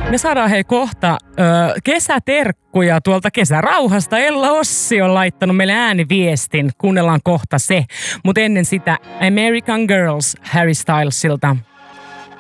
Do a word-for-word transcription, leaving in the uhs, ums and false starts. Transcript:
Me saadaan hei kohta ö, kesäterkkuja tuolta kesärauhasta. Ella Ossi on laittanut meille ääniviestin. Kuunnellaan kohta se. Mutta ennen sitä American Girls Harry Stylesilta.